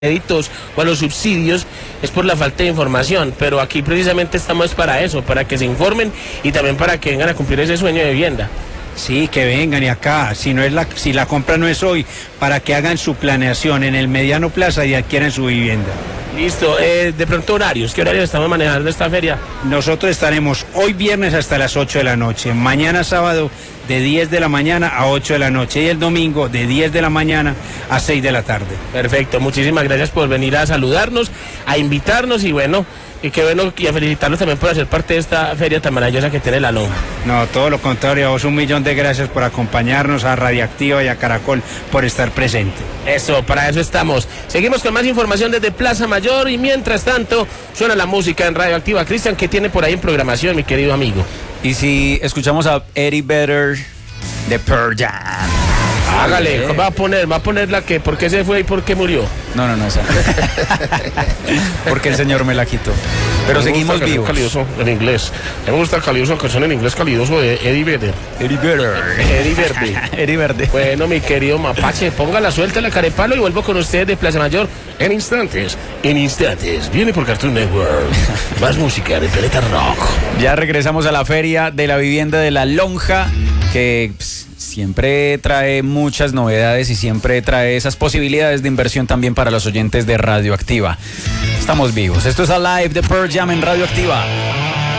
créditos o a los subsidios es por la falta de información, pero aquí precisamente estamos para eso, para que se informen y también para que vengan a cumplir ese sueño de vivienda. Sí, que vengan y acá, si la compra no es hoy, para que hagan su planeación en el mediano plazo y adquieran su vivienda. Listo, de pronto horarios, ¿qué horarios estamos manejando esta feria? Nosotros estaremos hoy viernes hasta las 8 de la noche, mañana sábado de 10 de la mañana a 8 de la noche y el domingo de 10 de la mañana a 6 de la tarde. Perfecto, muchísimas gracias por venir a saludarnos, a invitarnos y bueno, y qué bueno, y a felicitarlos también por hacer parte de esta feria tan maravillosa que tiene La Lonja. No, todo lo contrario, a vos 1.000.000 de gracias por acompañarnos, a Radioactiva y a Caracol por estar presente. Eso, para eso estamos. Seguimos con más información desde Plaza Mayor y mientras tanto suena la música en Radioactiva. Cristian, ¿qué tiene por ahí en programación, mi querido amigo? Y si escuchamos a Eddie Vedder de Pearl Jam. Hágale, va a poner la que, ¿por qué se fue y por qué murió? No, esa. Porque el señor me la quitó. Pero seguimos vivos. Calidoso en inglés. Me gusta el calidoso, canción en inglés calidoso de Eddie Vedder. Eddie Vedder. Eddie Verde. Eddie Verde. Bueno, mi querido mapache, póngala suelta la carepalo y vuelvo con ustedes de Plaza Mayor en instantes. En instantes. Viene por Cartoon Network. Más música de Planeta Rock. Ya regresamos a la feria de la vivienda de La Lonja, que siempre trae muchas novedades y siempre trae esas posibilidades de inversión también para los oyentes de Radioactiva. Estamos vivos. Esto es Alive de Pearl Jam en Radioactiva.